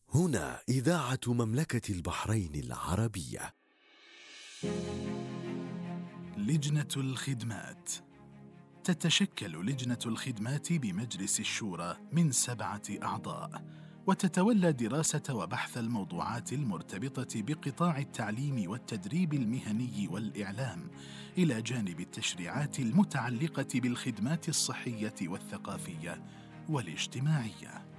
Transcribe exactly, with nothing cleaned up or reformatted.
هنا إذاعة مملكة البحرين العربية. لجنة الخدمات. تتشكل لجنة الخدمات بمجلس الشورى من سبعة أعضاء، وتتولى دراسة وبحث الموضوعات المرتبطة بقطاع التعليم والتدريب المهني والإعلام، إلى جانب التشريعات المتعلقة بالخدمات الصحية والثقافية والاجتماعية.